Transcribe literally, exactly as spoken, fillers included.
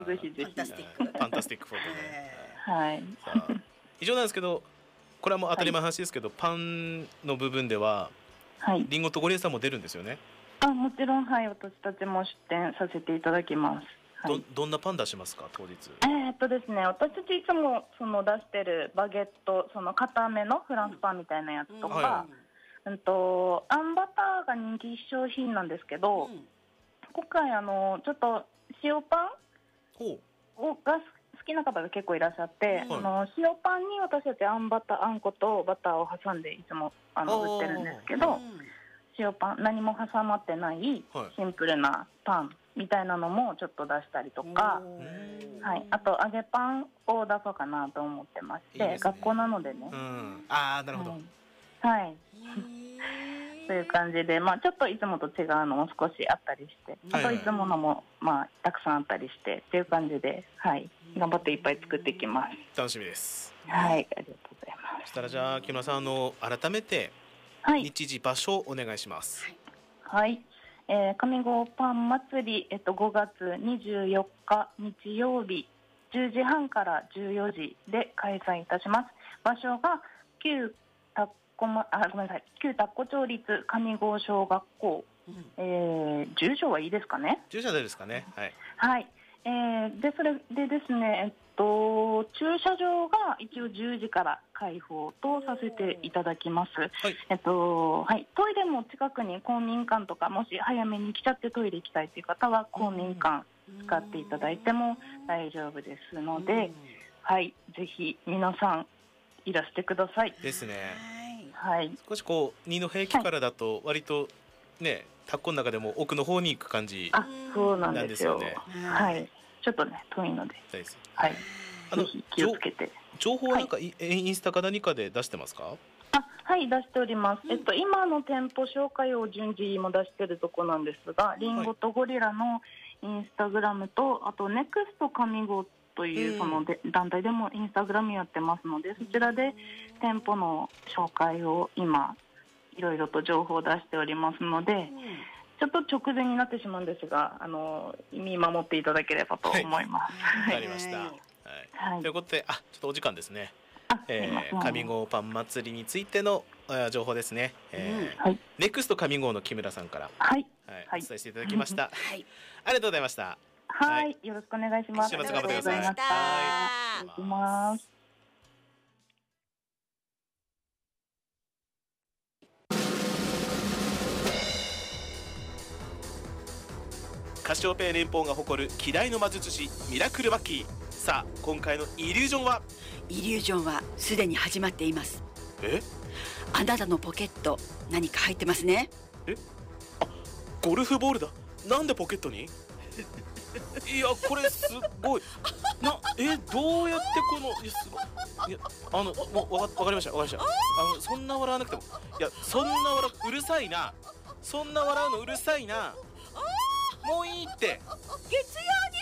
ぜひぜひ。 ファンタスティック。 ファンタスティックフォートね。 はい。 さあ以上なんですけど、これはもう当たり前の話ですけど、はい、パンの部分では、はい、リンゴとゴリラさんも出るんですよね。 あ、もちろん、はい、私たちも出展させていただきます。はい、 ど, どんなパン出しますか当日？ えー、っとですね、私たちいつもその出してるバゲット、その固めのフランスパンみたいなやつとか、うんはいうんとあんバターが人気商品なんですけど、うん、今回あのちょっと塩パンをが好きな方が結構いらっしゃって、うん、あの塩パンに私たちあんバターあんことバターを挟んでいつもあの売ってるんですけど、うん、塩パン何も挟まってないシンプルなパンみたいなのもちょっと出したりとか、はい、あと揚げパンを出そうかなと思ってまして、いいですね、学校なのでね、 うん、ああなるほど、 はい、はいという感じで、まあ、ちょっといつもと違うのも少しあったりして、あといつものも、まあ、たくさんあったりしてっていう感じで、はい、頑張っていっぱい作っていきます。 楽しみです。 はい、ありがとうございます。 そしたらじゃあ木村さん、あの改めて日時場所をお願いします。 はい、はいえー、上郷パン祭り、えっと、ごがつにじゅうよっか日曜日じゅうじはんからじゅうよじで開催いたします。場所が旧田子まあごめんなさい旧田子町立上郷小学校、うんえー、住所はいいですかね。 住所でですかね。はい、 はいえー、でそれでですね、えっと、駐車場が一応じゅうじから開放とさせていただきます、はいえっとはい、トイレも近くに公民館とか、もし早めに来ちゃってトイレ行きたいという方は公民館使っていただいても大丈夫ですので、はい、ぜひ皆さんいらしてください。 ですね、 はい、 少しこう二戸駅からだと割とね、田子の中でも奥の方に行く感じなんですよね。 はい、ちょっとね遠いので、はい、あのぜひ気をつけて。 情報はなんか、はい、インスタか何かで出してますか？ あはい出しております、うんえっと、今の店舗紹介を順次も出しているところなんですが、リンゴとゴリラのインスタグラムと、あとネクスト上郷というそので、うん、団体でもインスタグラムやってますので、そちらで店舗の紹介を今いろいろと情報を出しておりますので、うん、ちょっと直前になってしまうんですが、あの見守っていただければと思います。 わ、はい、かりました、はいはい、ということで、あ、ちょっとお時間ですね。えー、上郷パン祭りについての情報ですね、えーうんはい、ネクスト上郷の木村さんから、 はいはい、お伝えしていただきました、はい、ありがとうございました。 はい、はい、よろしくお願いします。 週末頑張ってください。 はい、行きます。 カシオペイ連邦が誇る希代の魔術師ミラクルマッキー。さあ今回のイリュージョンはイリュージョンはすでに始まっています。 えあなたのポケット何か入ってますね。 えあゴルフボールだ。なんでポケットにいやこれすごいな。えどうやってこのいやすごいいやあのもうわか、わかりましたわかりました。あのそんな笑わなくてもいやそんな笑ううるさいな。そんな笑うのうるさいな。もういいって。 月曜に